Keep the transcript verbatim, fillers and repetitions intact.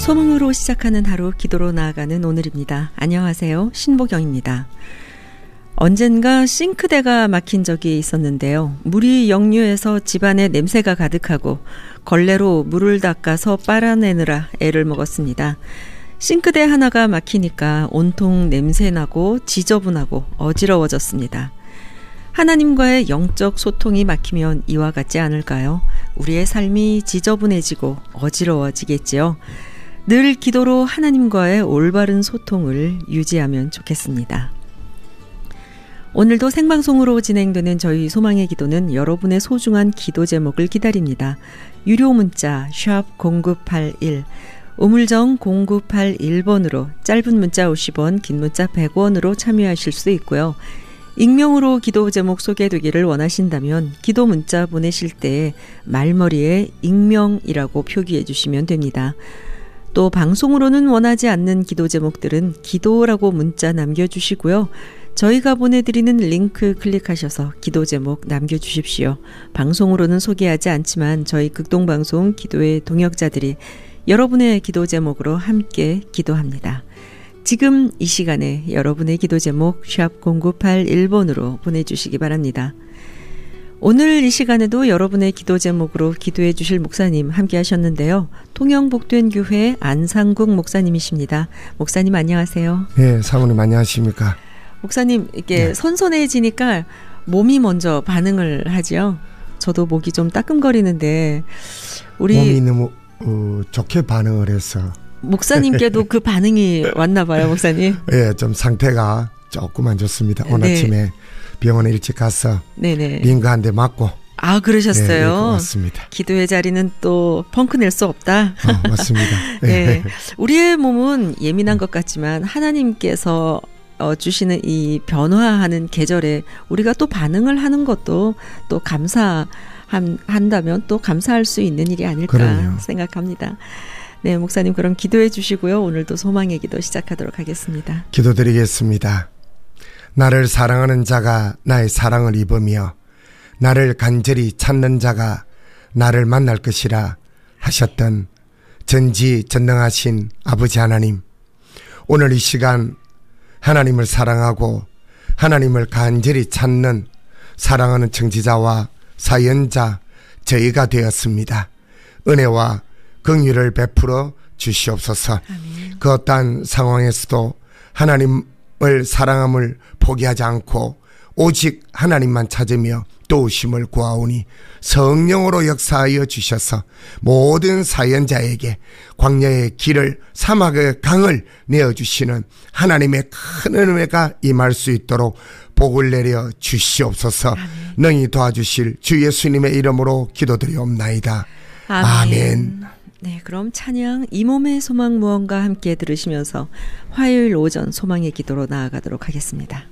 소망으로 시작하는 하루, 기도로 나아가는 오늘입니다. 안녕하세요. 신보경입니다. 언젠가 싱크대가 막힌 적이 있었는데요. 물이 역류해서 집안에 냄새가 가득하고 걸레로 물을 닦아서 빨아내느라 애를 먹었습니다. 싱크대 하나가 막히니까 온통 냄새나고 지저분하고 어지러워졌습니다. 하나님과의 영적 소통이 막히면 이와 같지 않을까요? 우리의 삶이 지저분해지고 어지러워지겠지요. 늘 기도로 하나님과의 올바른 소통을 유지하면 좋겠습니다. 오늘도 생방송으로 진행되는 저희 소망의 기도는 여러분의 소중한 기도 제목을 기다립니다. 유료 문자 샵 공구팔일, 우물정 공구팔일 번으로 짧은 문자 오십 원, 긴 문자 백 원으로 참여하실 수 있고요. 익명으로 기도 제목 소개되기를 원하신다면 기도 문자 보내실 때 말머리에 익명이라고 표기해 주시면 됩니다. 또 방송으로는 원하지 않는 기도 제목들은 기도라고 문자 남겨주시고요. 저희가 보내드리는 링크 클릭하셔서 기도 제목 남겨주십시오. 방송으로는 소개하지 않지만 저희 극동방송 기도의 동역자들이 여러분의 기도 제목으로 함께 기도합니다. 지금 이 시간에 여러분의 기도 제목 샵 공구팔일 번으로 보내주시기 바랍니다. 오늘 이 시간에도 여러분의 기도 제목으로 기도해 주실 목사님 함께 하셨는데요. 통영복된 교회 안상국 목사님이십니다. 목사님 안녕하세요. 네, 사모님 안녕하십니까. 목사님 이렇게 네. 선선해지니까 몸이 먼저 반응을 하지요. 저도 목이 좀 따끔거리는데 우리 몸이 너무 어, 좋게 반응을 해서 목사님께도 그 반응이 왔나 봐요, 목사님. 네, 좀 상태가 조금 안 좋습니다. 오늘 네. 아침에 병원에 일찍 가서 네네. 링거 한 대 맞고. 아, 그러셨어요? 네, 맞습니다. 기도의 자리는 또 펑크 낼 수 없다. 어, 맞습니다. 네. 우리의 몸은 예민한 것 같지만 하나님께서 어, 주시는 이 변화하는 계절에 우리가 또 반응을 하는 것도 또 감사한다면 또 감사할 수 있는 일이 아닐까 그럼요. 생각합니다. 네, 목사님 그럼 기도해 주시고요. 오늘도 소망의 기도 시작하도록 하겠습니다. 기도드리겠습니다. 나를 사랑하는 자가 나의 사랑을 입으며 나를 간절히 찾는 자가 나를 만날 것이라 하셨던 전지전능하신 아버지 하나님, 오늘 이 시간 하나님을 사랑하고 하나님을 간절히 찾는 사랑하는 청지자와 사연자 저희가 되었습니다. 은혜와 긍휼을 베풀어 주시옵소서. 아멘. 그 어떠한 상황에서도 하나님을 사랑함을 포기하지 않고 오직 하나님만 찾으며 도우심을 구하오니 성령으로 역사하여 주셔서 모든 사연자에게 광야의 길을, 사막의 강을 내어주시는 하나님의 큰 은혜가 임할 수 있도록 복을 내려 주시옵소서. 아멘. 능히 도와주실 주 예수님의 이름으로 기도드리옵나이다. 아멘. 아멘. 네, 그럼 찬양 이 몸의 소망 무언가 함께 들으시면서 화요일 오전 소망의 기도로 나아가도록 하겠습니다.